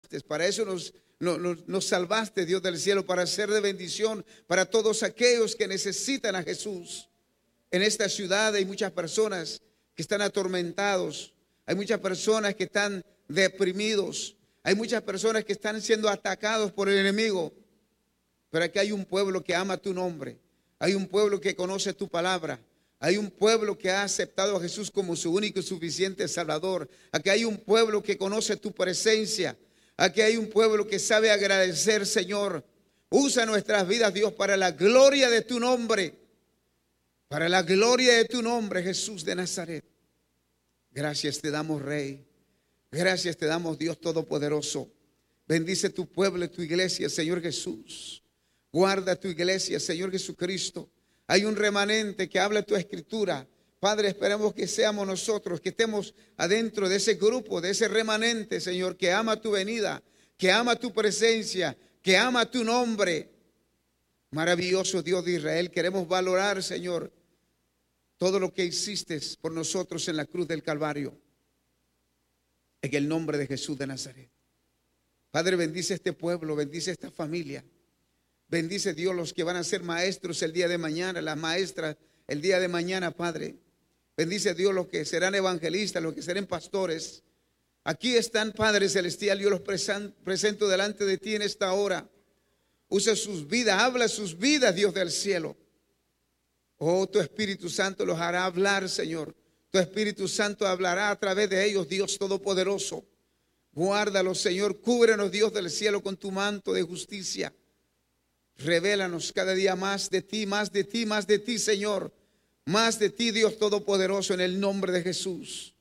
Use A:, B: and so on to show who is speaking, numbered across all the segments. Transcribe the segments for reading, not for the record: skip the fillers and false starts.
A: Para eso nos salvaste, Dios del cielo, para ser de bendición para todos aquellos que necesitan a Jesús. En esta ciudad hay muchas personas que están atormentados, hay muchas personas que están deprimidos, hay muchas personas que están siendo atacados por el enemigo. Pero aquí hay un pueblo que ama tu nombre, hay un pueblo que conoce tu palabra, hay un pueblo que ha aceptado a Jesús como su único y suficiente Salvador. Aquí hay un pueblo que conoce tu presencia. Aquí hay un pueblo que sabe agradecer, Señor. Usa nuestras vidas, Dios, para la gloria de tu nombre. Para la gloria de tu nombre, Jesús de Nazaret. Gracias te damos, Rey. Gracias te damos, Dios Todopoderoso. Bendice tu pueblo y tu iglesia, Señor Jesús. Guarda tu iglesia, Señor Jesucristo. Hay un remanente que habla tu escritura. Padre, esperamos que seamos nosotros, que estemos adentro de ese grupo, de ese remanente, Señor, que ama tu venida, que ama tu presencia, que ama tu nombre. Maravilloso Dios de Israel, queremos valorar, Señor, todo lo que hiciste por nosotros en la cruz del Calvario. En el nombre de Jesús de Nazaret. Padre, bendice este pueblo, bendice esta familia. Bendice, Dios, los que van a ser maestros el día de mañana, las maestras el día de mañana, Padre. Bendice, Dios, los que serán evangelistas, los que serán pastores. Aquí están, Padre Celestial, yo los presento delante de ti en esta hora. Usa sus vidas, habla sus vidas, Dios del cielo. Oh, tu Espíritu Santo los hará hablar, Señor. Tu Espíritu Santo hablará a través de ellos, Dios Todopoderoso. Guárdalos, Señor, cúbrenos, Dios del cielo, con tu manto de justicia. Revélanos cada día más de ti, más de ti, más de ti, Señor. Más de ti, Dios Todopoderoso, en el nombre de Jesús.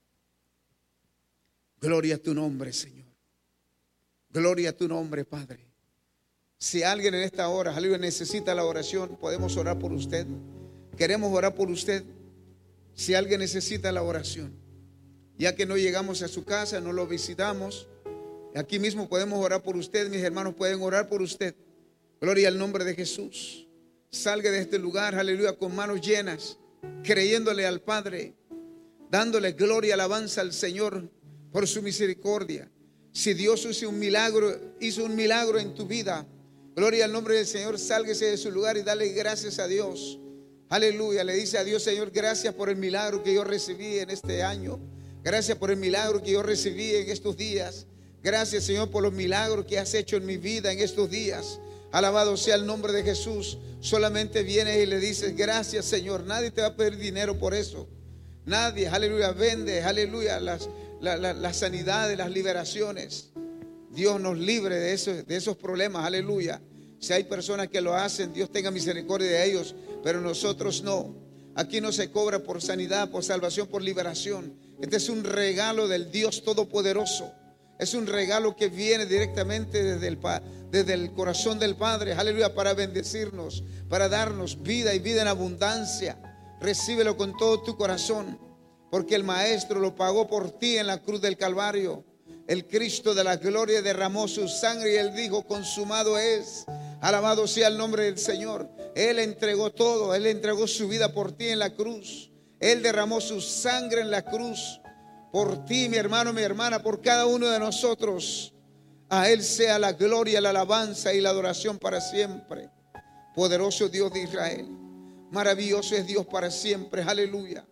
A: Gloria a tu nombre, Señor. Gloria a tu nombre, Padre. Si alguien en esta hora, aleluya, necesita la oración, podemos orar por usted. Queremos orar por usted. Si alguien necesita la oración, ya que no llegamos a su casa, no lo visitamos, aquí mismo podemos orar por usted. Mis hermanos pueden orar por usted. Gloria al nombre de Jesús. Salga de este lugar, aleluya, con manos llenas, creyéndole al Padre, dándole gloria y alabanza al Señor por su misericordia. Si Dios hizo un milagro en tu vida, gloria al nombre del Señor, sálguese de su lugar y dale gracias a Dios. Aleluya, le dice a Dios: Señor, gracias por el milagro que yo recibí en este año. Gracias por el milagro que yo recibí en estos días. Gracias, Señor, por los milagros que has hecho en mi vida en estos días. Alabado sea el nombre de Jesús. Solamente vienes y le dices: gracias, Señor. Nadie te va a pedir dinero por eso. Nadie, aleluya, vende, aleluya, las sanidades, las liberaciones. Dios nos libre de esos problemas, aleluya. Si hay personas que lo hacen, Dios tenga misericordia de ellos, pero nosotros no. Aquí no se cobra por sanidad, por salvación, por liberación. Este es un regalo del Dios Todopoderoso. Es un regalo que viene directamente desde el corazón del Padre, aleluya, para bendecirnos, para darnos vida y vida en abundancia. Recíbelo con todo tu corazón, porque el Maestro lo pagó por ti en la cruz del Calvario. El Cristo de la gloria derramó su sangre y Él dijo: consumado es. Alabado sea el nombre del Señor. Él entregó todo, Él entregó su vida por ti en la cruz. Él derramó su sangre en la cruz por ti, mi hermano, mi hermana, por cada uno de nosotros. A Él sea la gloria, la alabanza y la adoración para siempre. Poderoso Dios de Israel, maravilloso es Dios para siempre, aleluya.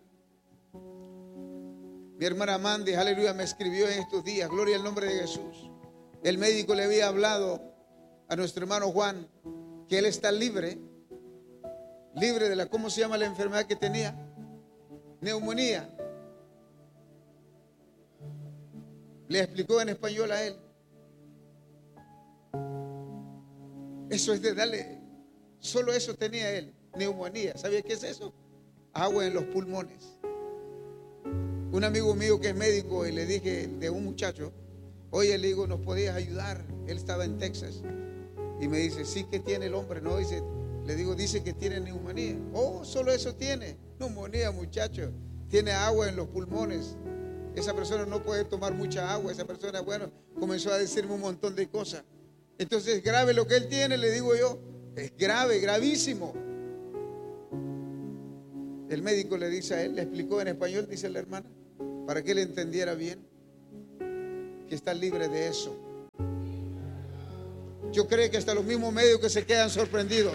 A: Mi hermana Mandy, aleluya, me escribió en estos días, gloria al nombre de Jesús. El médico le había hablado a nuestro hermano Juan que él está libre de la, ¿cómo se llama la enfermedad que tenía? Neumonía. Le explicó en español a él. Eso es de darle, solo eso tenía él, neumonía. ¿Sabía qué es eso? Agua en los pulmones. Un amigo mío que es médico, y le dije de un muchacho: oye, le digo, ¿nos podías ayudar? Él estaba en Texas. Y me dice: sí, ¿qué tiene el hombre? No, dice, le digo, dice que tiene neumonía. Oh, solo eso tiene. Neumonía, muchacho. Tiene agua en los pulmones. Esa persona no puede tomar mucha agua. Esa persona, bueno, comenzó a decirme un montón de cosas. Entonces, ¿es grave lo que él tiene? Le digo yo. Es grave, gravísimo. El médico le dice a él, le explicó en español, dice la hermana, para que él entendiera bien, que está libre de eso. Yo creo que hasta los mismos medios que se quedan sorprendidos.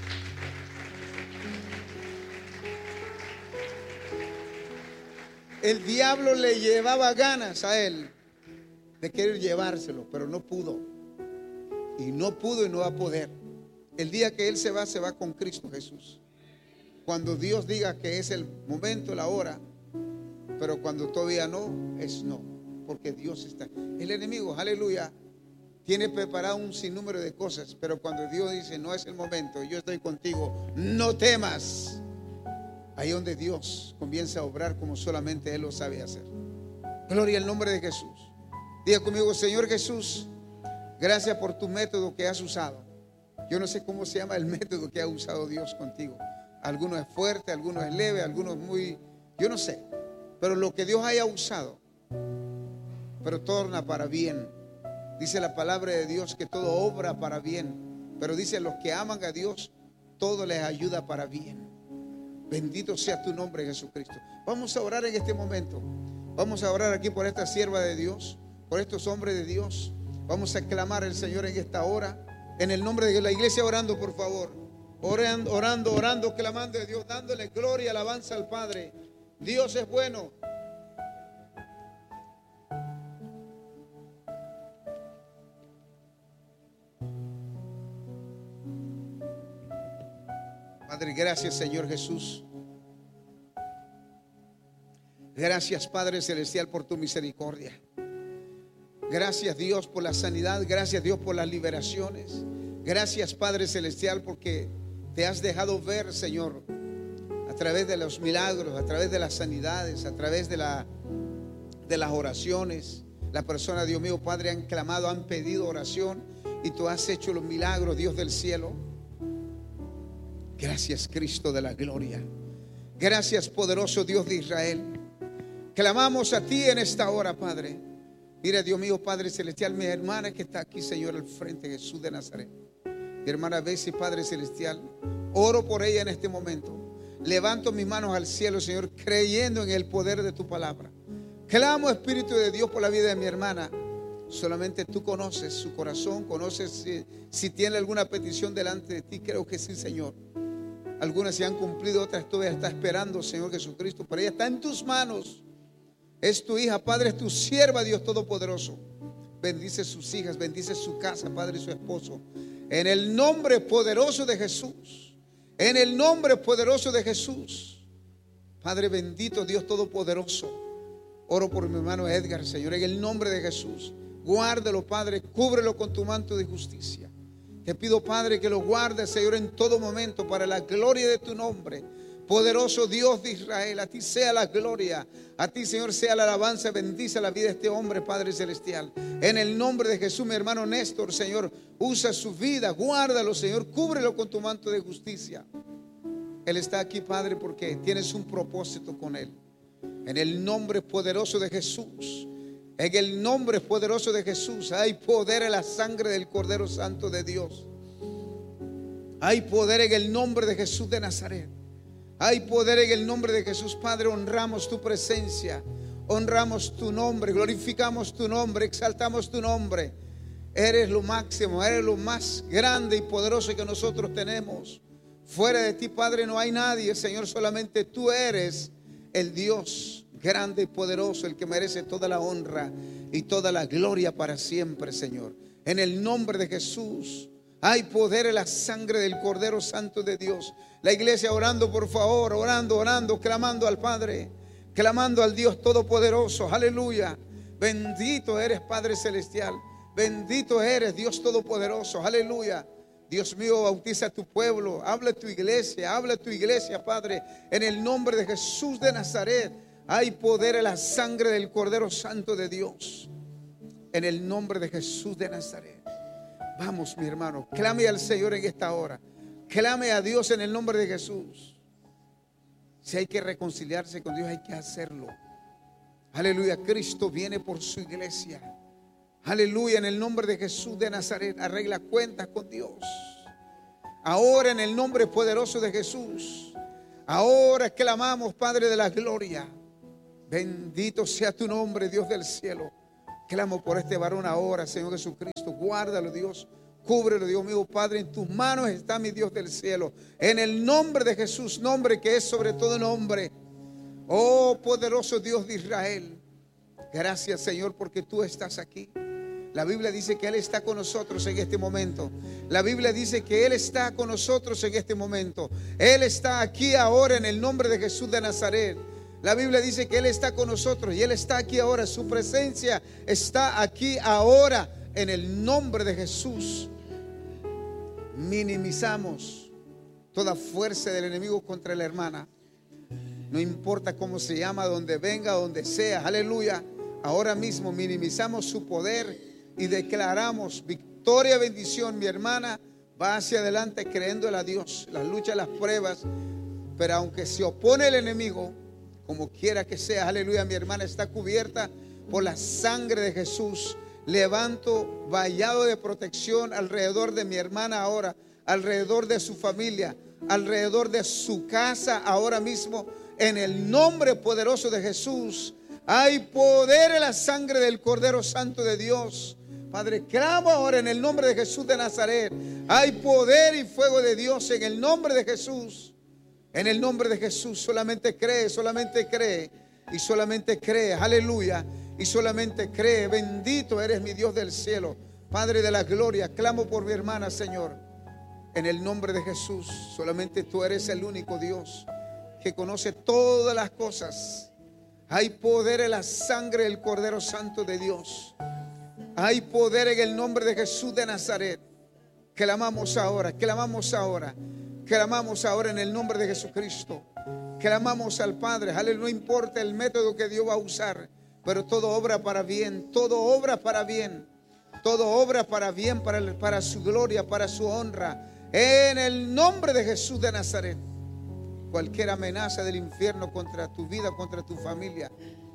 A: El diablo le llevaba ganas a él de querer llevárselo, pero no pudo. Y no pudo y no va a poder. El día que él se va con Cristo Jesús. Cuando Dios diga que es el momento, la hora, pero cuando todavía no, es no, porque Dios está. El enemigo, aleluya, tiene preparado un sinnúmero de cosas, pero cuando Dios dice no es el momento, yo estoy contigo, no temas. Ahí donde Dios comienza a obrar como solamente Él lo sabe hacer. Gloria al nombre de Jesús. Diga conmigo: Señor Jesús, gracias por tu método que has usado. Yo no sé cómo se llama el método que ha usado Dios contigo. Algunos es fuerte, algunos es leve, algunos muy, yo no sé. Pero lo que Dios haya usado, pero torna para bien. Dice la palabra de Dios que todo obra para bien. Pero dice: los que aman a Dios, todo les ayuda para bien. Bendito sea tu nombre, Jesucristo. Vamos a orar en este momento. Vamos a orar aquí por esta sierva de Dios, por estos hombres de Dios. Vamos a clamar al Señor en esta hora. En el nombre de la iglesia, orando, por favor. Orando, clamando a Dios, dándole gloria y alabanza al Padre. Dios es bueno. Padre, gracias, Señor Jesús. Gracias, Padre Celestial, por tu misericordia. Gracias, Dios, por la sanidad. Gracias, Dios, por las liberaciones. Gracias, Padre Celestial, porque te has dejado ver, Señor, a través de los milagros, a través de las sanidades, a través de las oraciones. La persona, Dios mío, Padre, han clamado, han pedido oración, y tú has hecho los milagros, Dios del cielo. Gracias, Cristo de la gloria. Gracias, poderoso Dios de Israel. Clamamos a ti en esta hora, Padre. Mira, Dios mío, Padre Celestial, mi hermana que está aquí, Señor, al frente, Jesús de Nazaret. Mi hermana Bessie, Padre Celestial, oro por ella en este momento. Levanto mis manos al cielo, Señor, creyendo en el poder de tu palabra. Clamo, Espíritu de Dios, por la vida de mi hermana. Solamente tú conoces su corazón, conoces si tiene alguna petición delante de ti. Creo que sí, Señor. Algunas se han cumplido, otras todavía está esperando, Señor Jesucristo, pero ella está en tus manos. Es tu hija, Padre, es tu sierva, Dios Todopoderoso. Bendice sus hijas, bendice su casa, Padre, y su esposo. En el nombre poderoso de Jesús. En el nombre poderoso de Jesús. Padre bendito, Dios Todopoderoso. Oro por mi hermano Edgar, Señor, en el nombre de Jesús. Guárdalo, Padre, cúbrelo con tu manto de justicia. Te pido, Padre, que lo guardes, Señor, en todo momento, para la gloria de tu nombre. Poderoso Dios de Israel, a ti sea la gloria, a ti, Señor, sea la alabanza. Bendice la vida de este hombre, Padre Celestial. En el nombre de Jesús, mi hermano Néstor, Señor, usa su vida, guárdalo, Señor, cúbrelo con tu manto de justicia. Él está aquí, Padre, porque tienes un propósito con él. En el nombre poderoso de Jesús. En el nombre poderoso de Jesús hay poder en la sangre del Cordero Santo de Dios. Hay poder en el nombre de Jesús de Nazaret. Hay poder en el nombre de Jesús. Padre, honramos tu presencia, honramos tu nombre, glorificamos tu nombre, exaltamos tu nombre. Eres lo máximo, eres lo más grande y poderoso que nosotros tenemos. Fuera de ti, Padre, no hay nadie, Señor, solamente tú eres el Dios grande y poderoso, el que merece toda la honra y toda la gloria para siempre, Señor. En el nombre de Jesús hay poder en la sangre del Cordero Santo de Dios. La iglesia orando, por favor, orando, clamando al Padre, clamando al Dios Todopoderoso. Aleluya. Bendito eres, Padre Celestial. Bendito eres, Dios Todopoderoso. Aleluya. Dios mío, bautiza a tu pueblo. Habla a tu iglesia, Padre. En el nombre de Jesús de Nazaret hay poder en la sangre del Cordero Santo de Dios. En el nombre de Jesús de Nazaret. Vamos, mi hermano, clame al Señor en esta hora. Clame a Dios en el nombre de Jesús. Si hay que reconciliarse con Dios, hay que hacerlo. Aleluya, Cristo viene por su iglesia. Aleluya, en el nombre de Jesús de Nazaret, arregla cuentas con Dios. Ahora, en el nombre poderoso de Jesús, ahora clamamos, Padre de la gloria. Bendito sea tu nombre, Dios del cielo. Clamo por este varón ahora, Señor Jesucristo. Guárdalo, Dios. Cúbrelo, Dios mío, Padre, en tus manos está mi Dios del cielo. En el nombre de Jesús, nombre que es sobre todo nombre. Oh, poderoso Dios de Israel. Gracias, Señor, porque tú estás aquí. La Biblia dice que Él está con nosotros en este momento. La Biblia dice que Él está con nosotros en este momento. Él está aquí ahora en el nombre de Jesús de Nazaret. La Biblia dice que Él está con nosotros y Él está aquí ahora. Su presencia está aquí ahora en el nombre de Jesús. Minimizamos toda fuerza del enemigo contra la hermana. No importa cómo se llama, donde venga, donde sea. Aleluya. Ahora mismo minimizamos su poder y declaramos victoria, bendición. Mi hermana va hacia adelante creyéndole a Dios. Las luchas, las pruebas. Pero aunque se opone el enemigo, como quiera que sea, aleluya, mi hermana está cubierta por la sangre de Jesús. Levanto vallado de protección alrededor de mi hermana ahora, alrededor de su familia, alrededor de su casa ahora mismo, en el nombre poderoso de Jesús. Hay poder en la sangre del Cordero Santo de Dios. Padre, clamo ahora en el nombre de Jesús de Nazaret. Hay poder y fuego de Dios en el nombre de Jesús. En el nombre de Jesús, solamente cree y solamente cree, aleluya, y solamente cree. Bendito eres mi Dios del cielo, Padre de la gloria. Clamo por mi hermana, Señor, en el nombre de Jesús. Solamente tú eres el único Dios que conoce todas las cosas. Hay poder en la sangre del Cordero Santo de Dios. Hay poder en el nombre de Jesús de Nazaret. Clamamos ahora, clamamos ahora. Clamamos ahora en el nombre de Jesucristo. Clamamos al Padre. Aleluya, no importa el método que Dios va a usar, pero todo obra para bien. Todo obra para bien. Todo obra para bien, para su gloria, para su honra. En el nombre de Jesús de Nazaret. Cualquier amenaza del infierno contra tu vida, contra tu familia.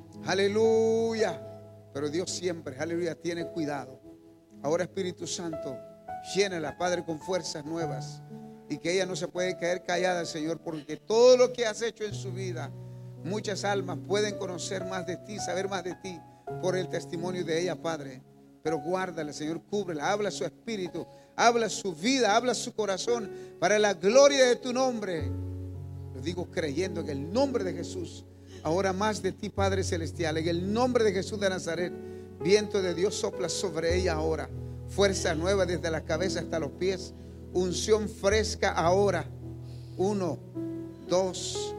A: Aleluya. Pero Dios siempre, aleluya, tiene cuidado. Ahora, Espíritu Santo, llénala, Padre, con fuerzas nuevas. Y que ella no se puede quedar callada, Señor, porque todo lo que has hecho en su vida, muchas almas pueden conocer más de ti, saber más de ti por el testimonio de ella, Padre. Pero guárdala, Señor, cúbrela, habla su espíritu, habla su vida, habla su corazón para la gloria de tu nombre. Lo digo creyendo en el nombre de Jesús. Ahora más de ti, Padre Celestial, en el nombre de Jesús de Nazaret. Viento de Dios sopla sobre ella ahora. Fuerza nueva desde la cabeza hasta los pies. Unción fresca ahora. 1, 2,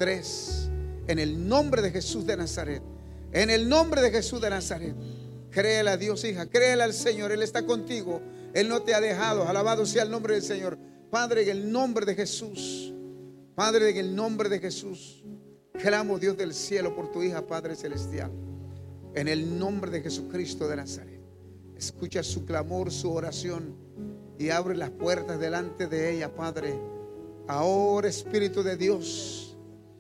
A: 3. En el nombre de Jesús de Nazaret. En el nombre de Jesús de Nazaret. Créele a Dios, hija. Créele al Señor. Él está contigo. Él no te ha dejado. Alabado sea el nombre del Señor. Padre, en el nombre de Jesús. Padre, en el nombre de Jesús. Clamo, Dios del cielo, por tu hija, Padre Celestial. En el nombre de Jesucristo de Nazaret. Escucha su clamor, su oración. Y abre las puertas delante de ella, Padre. Ahora, Espíritu de Dios,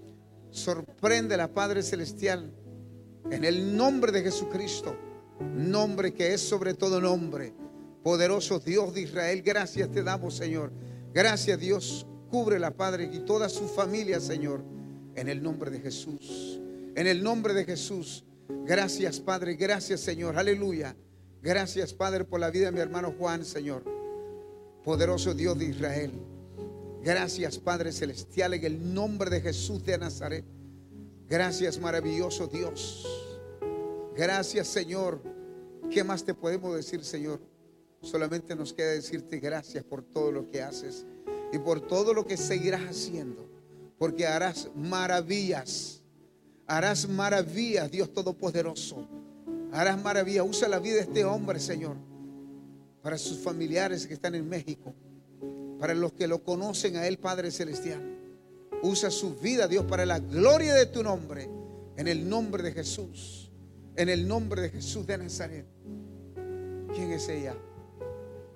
A: sorpréndela, Padre Celestial, en el nombre de Jesucristo, nombre que es sobre todo nombre. Poderoso Dios de Israel, gracias te damos, Señor. Gracias, Dios. Cúbrela, Padre, y toda su familia, Señor, en el nombre de Jesús. En el nombre de Jesús. Gracias, Padre. Gracias, Señor. Aleluya. Gracias, Padre, por la vida de mi hermano Juan, Señor. Poderoso Dios de Israel. Gracias, Padre Celestial, en el nombre de Jesús de Nazaret. Gracias, maravilloso Dios. Gracias, Señor. ¿Qué más te podemos decir, Señor? Solamente nos queda decirte gracias por todo lo que haces y por todo lo que seguirás haciendo, porque harás maravillas. Harás maravillas, Dios Todopoderoso. Harás maravillas. Usa la vida de este hombre, Señor, para sus familiares que están en México, para los que lo conocen a Él, Padre Celestial. Usa su vida, Dios, para la gloria de tu nombre. En el nombre de Jesús. En el nombre de Jesús de Nazaret. ¿Quién es ella?